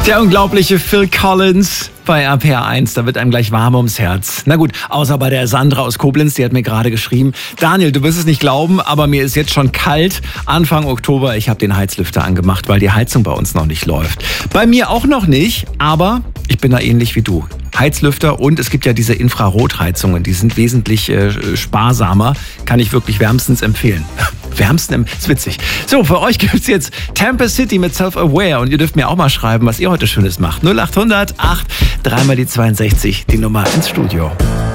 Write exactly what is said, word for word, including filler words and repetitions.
Der unglaubliche Phil Collins bei R P R eins, da wird einem gleich warm ums Herz. Na gut, außer bei der Sandra aus Koblenz, die hat mir gerade geschrieben, Daniel, du wirst es nicht glauben, aber mir ist jetzt schon kalt. Anfang Oktober, ich habe den Heizlüfter angemacht, weil die Heizung bei uns noch nicht läuft. Bei mir auch noch nicht, aber ich bin da ähnlich wie du. Heizlüfter und es gibt ja diese Infrarotheizungen, die sind wesentlich äh, sparsamer, kann ich wirklich wärmstens empfehlen. Wärmsten, ist witzig. So, für euch gibt's jetzt Tampa City mit Self-Aware und ihr dürft mir auch mal schreiben, was ihr heute Schönes macht. null acht hundert acht, dreimal die zweiundsechzig, die Nummer ins Studio.